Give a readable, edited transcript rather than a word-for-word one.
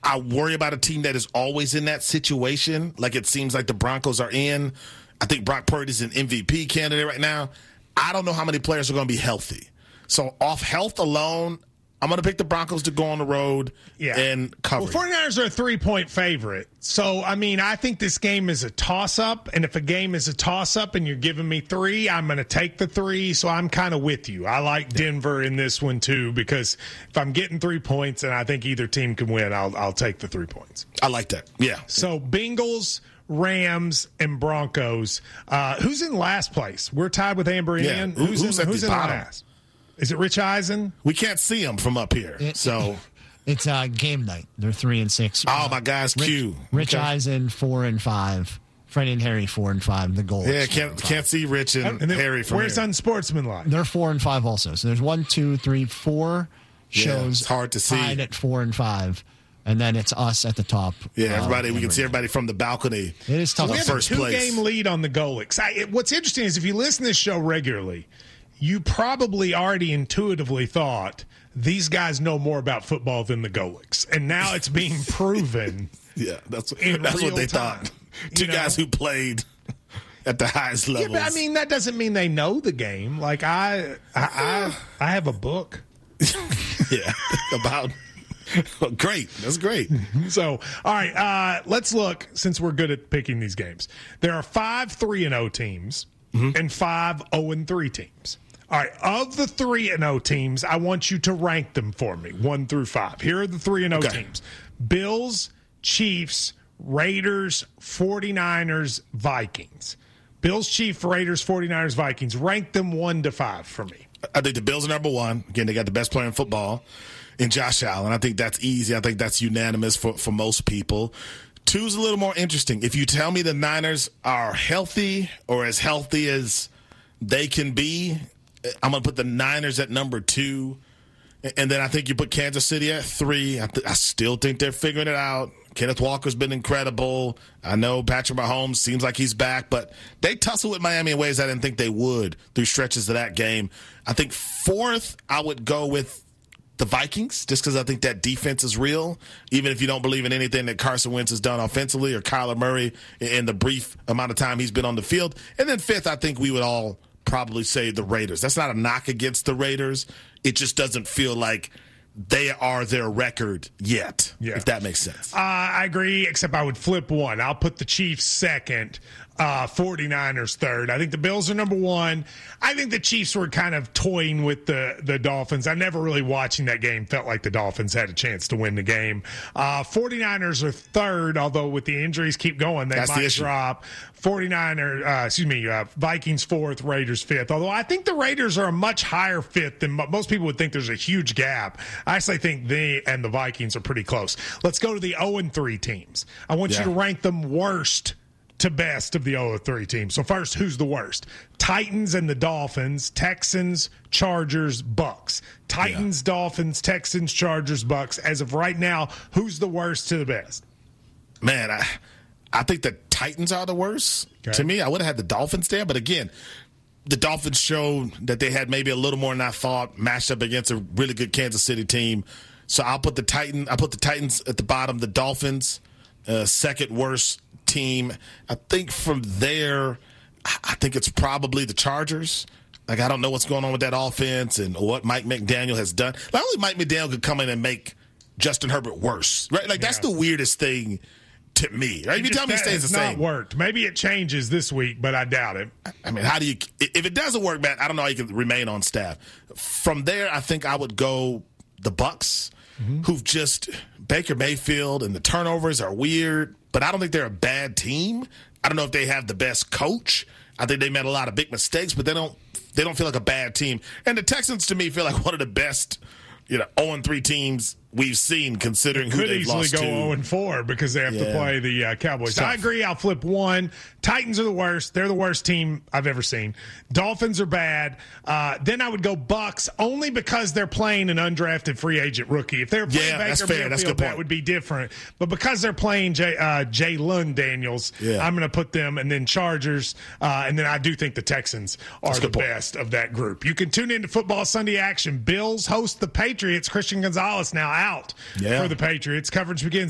I worry about a team that is always in that situation, like it seems like the Broncos are in. I think Brock Purdy's an MVP candidate right now. I don't know how many players are going to be healthy. So off health alone, I'm going to pick the Broncos to go on the road and cover. Well, 49ers are a 3-point favorite. So, I mean, I think this game is a toss-up. And if a game is a toss-up and you're giving me 3, I'm going to take the 3. So I'm kind of with you. I like Denver in this one, too, because if I'm getting 3 points and I think either team can win, I'll take the 3 points. I like that. Yeah. So Bengals, Rams, and Broncos. Who's in last place? We're tied with Amber and Ian. Who's in last? Is it Rich Eisen? We can't see him from up here. It's game night. They're 3-6. Oh, my guy's Q. Rich Eisen 4-5. Freddie and Harry 4-5. The goal. Yeah, can't see Rich and Harry from where's here. Unsportsmanlike? They're 4-5 also. So there's 1, 2, 3, 4 shows. It's hard to see. Tied at 4-5. And then it's us at the top. Yeah, everybody. We can see everybody from the balcony. It is tough. We have first a place. 2-game lead on the Golics. What's interesting is if you listen to this show regularly, you probably already intuitively thought these guys know more about football than the Golics. And now it's being proven. Yeah, that's what they thought. Two guys who played at the highest levels. Yeah, but I mean, that doesn't mean they know the game. Like, I have a book. Yeah, about... Great. That's great. So, all right, let's look, since we're good at picking these games. There are 5 3-0 teams and 5 0-3 teams. All right, of the 3-0 teams, I want you to rank them for me, 1 through 5. Here are the 3-0 teams. Bills, Chiefs, Raiders, 49ers, Vikings. Bills, Chiefs, Raiders, 49ers, Vikings. Rank them 1 to 5 for me. I think the Bills are number 1. Again, they got the best player in football in Josh Allen. I think that's easy. I think that's unanimous for most people. 2's a little more interesting. If you tell me the Niners are healthy or as healthy as they can be, I'm going to put the Niners at number 2. And then I think you put Kansas City at 3. I still think they're figuring it out. Kenneth Walker's been incredible. I know Patrick Mahomes seems like he's back, but they tussle with Miami in ways I didn't think they would through stretches of that game. I think 4th, I would go with the Vikings, just because I think that defense is real, even if you don't believe in anything that Carson Wentz has done offensively or Kyler Murray in the brief amount of time he's been on the field. And then 5th, I think we would all probably say the Raiders. That's not a knock against the Raiders. It just doesn't feel like they are their record yet, if that makes sense. I agree, except I would flip 1. I'll put the Chiefs 2nd, 49ers 3rd. I think the Bills are number 1. I think the Chiefs were kind of toying with the Dolphins. I never really watching that game felt like the Dolphins had a chance to win the game. 49ers are 3rd, although with the injuries keep going, they might drop. Vikings 4th, Raiders 5th. Although I think the Raiders are a much higher 5th than most people would think. There's a huge gap. I actually think they and the Vikings are pretty close. Let's go to the 0-3 teams. I want you to rank them worst to best of the 0-3 teams. So first, who's the worst? Titans and the Dolphins, Texans, Chargers, Bucks. Titans, Dolphins, Texans, Chargers, Bucks. As of right now, who's the worst to the best? Man, I think the Titans are the worst. Okay. To me, I would have had the Dolphins there, but again, the Dolphins showed that they had maybe a little more than I thought, matched up against a really good Kansas City team. So I'll put the Titans at the bottom, the Dolphins, second worst team. I think from there, I think it's probably the Chargers. Like, I don't know what's going on with that offense and what Mike McDaniel has done. Not only Mike McDaniel could come in and make Justin Herbert worse, right? Like, that's the weirdest thing to me, right? If you tell me it stays the same. It's not worked. Maybe it changes this week, but I doubt it. I mean, how do you – if it doesn't work, Matt, I don't know how you can remain on staff. From there, I think I would go the Bucks, who've just – Baker Mayfield and the turnovers are weird, but I don't think they're a bad team. I don't know if they have the best coach. I think they made a lot of big mistakes, but they don't feel like a bad team. And the Texans, to me, feel like one of the best, 0-3 teams we've seen, considering who they've lost to. Could easily go 0-4 because they have to play the Cowboys. I agree. I'll flip 1. Titans are the worst. They're the worst team I've ever seen. Dolphins are bad. Then I would go Bucks only because they're playing an undrafted free agent rookie. If they're playing Baker Mayfield, that would be different. But because they're playing Jalen Daniels, I'm going to put them, and then Chargers, and then I do think the Texans are the best of that group. You can tune into Football Sunday action. Bills host the Patriots. Christian Gonzalez now out for the Patriots. Coverage begins